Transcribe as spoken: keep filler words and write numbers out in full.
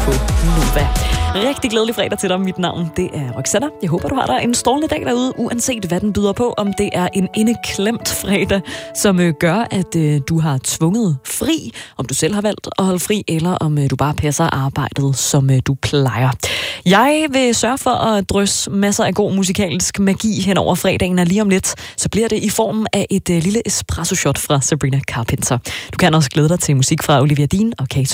på Nova. Rigtig glædelig fredag til dig. Mit navn, det er Roxanna. Jeg håber, du har dig en strålende dag derude, uanset hvad den byder på. Om det er en indeklemt fredag, som øh, gør, at øh, du har tvunget fri, om du selv har valgt at holde fri, eller om øh, du bare passer arbejdet, som øh, du plejer. Jeg vil sørge for at drysse masser af god musikalsk magi hen over fredagen, og lige om lidt, så bliver det i formen af et øh, lille espresso shot fra Sabrina Carpenter. Du kan også glæde dig til musik fra Olivia Dean og Kato